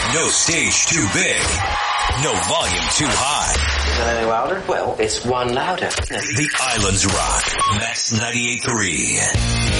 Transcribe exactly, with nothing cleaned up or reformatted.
No stage too big. No volume too high. Is it any louder? Well, it's one louder. The Islands Rock. Max ninety-eight point three.